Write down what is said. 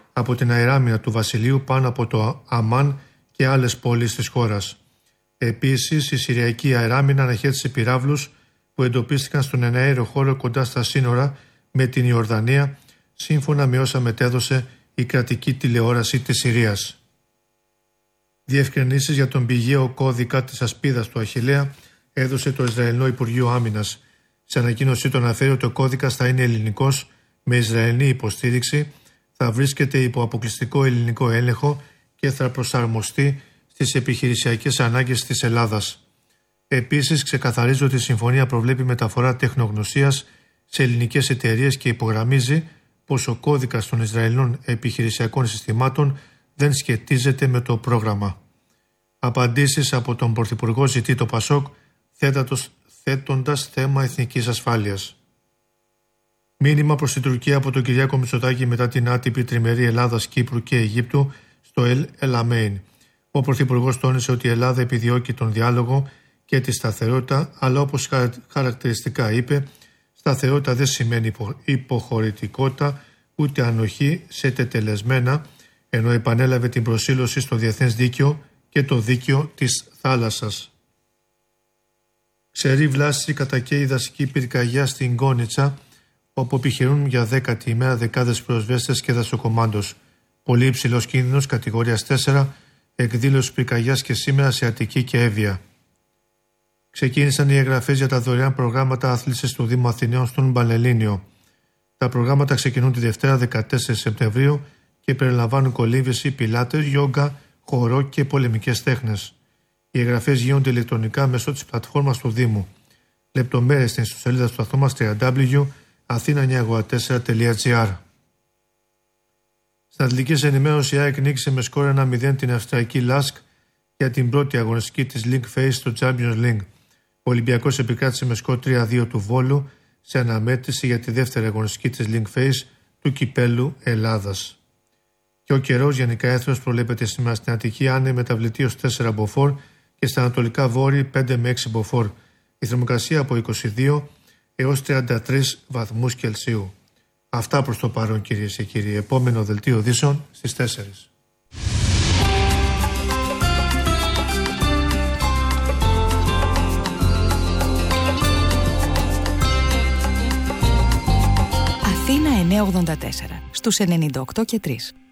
από την αεράμινα του Βασιλείου πάνω από το Αμάν και άλλες πόλεις της χώρας. Επίσης, η Συριακή αεράμινα αναχέτησε πυράβλους που εντοπίστηκαν στον εναέριο χώρο κοντά στα σύνορα με την Ιορδανία, σύμφωνα με όσα μετέδωσε η κρατική τηλεόραση της Συρίας. Διευκρινήσεις για τον πηγαίο κώδικα της ασπίδας του Αχιλλέα έδωσε το Ισραηλινό Υπουργείο Άμυνας. Σε ανακοίνωσή του αναφέρει ότι ο κώδικας θα είναι ελληνικός με Ισραηλινή υποστήριξη, θα βρίσκεται υπό αποκλειστικό ελληνικό έλεγχο και θα προσαρμοστεί στις επιχειρησιακές ανάγκες της Ελλάδας. Επίσης, ξεκαθαρίζει ότι η συμφωνία προβλέπει μεταφορά τεχνογνωσίας σε ελληνικές εταιρείες και υπογραμμίζει πως ο κώδικας των Ισραηλινών επιχειρησιακών συστημάτων δεν σχετίζεται με το πρόγραμμα. Απαντήσεις από τον Πρωθυπουργό ζητεί το Πασόκ, θέτοντας θέμα εθνικής ασφάλειας. Μήνυμα προς την Τουρκία από τον Κυριάκο Μητσοτάκη μετά την άτυπη τριμερή Ελλάδας, Κύπρου και Αιγύπτου στο Ελαμέιν. Ο Πρωθυπουργός τόνισε ότι η Ελλάδα επιδιώκει τον διάλογο και τη σταθερότητα, αλλά όπως χαρακτηριστικά είπε, σταθερότητα δεν σημαίνει υποχωρητικότητα ούτε ανοχή σε τετελεσμένα, ενώ επανέλαβε την προσήλωση στο διεθνές δίκαιο και το δίκαιο της θάλασσας. Ξερή βλάστηση κατακαίει δασική πυρκαγιά στην Κόνιτσα, όπου επιχειρούν για 10η ημέρα δεκάδες πυροσβέστες και δασοκομάντος. Πολύ υψηλός κίνδυνος κατηγορίας 4, εκδήλωση πυρκαγιάς και σήμερα σε Αττική και Εύβοια. Ξεκίνησαν οι εγγραφές για τα δωρεάν προγράμματα άθλησης του Δήμου Αθηναίων στον Πανελλήνιο. Τα προγράμματα ξεκινούν τη Δευτέρα 14 Σεπτεμβρίου και περιλαμβάνουν κολύμβηση, πιλάτες, γιόγκα, χορό και πολεμικές τέχνες. Οι εγγραφές γίνονται ηλεκτρονικά μέσω της πλατφόρμας του Δήμου. Λεπτομέρειες στην ιστοσελίδα του σταθμού μας www.athena984.gr. Στην αθλητική ενημέρωση, η ΑΕΚ νίκησε με σκόρ 1-0 την Αυστριακή Λάσκ για την πρώτη αγωνιστική της League Phase στο Champions League. Ο Ολυμπιακός επικράτησε με σκόρ 3-2 του Βόλου σε αναμέτρηση για τη δεύτερη αγωνιστική της League Phase του Κυπέλλου Ελλάδας. Και ο καιρός γενικά έθρος προβλέπεται σήμερα στην Αττική άνεμη μεταβλητή ως 4 μποφόρ και στα ανατολικά βόρη 5 με 6 μποφόρ. Η θερμοκρασία από 22 έως 33 βαθμούς Κελσίου. Αυτά προς το παρόν, κυρίες και κύριοι. Επόμενο δελτίο ειδήσεων στις 4. Αθήνα 984 στους 98 και 3.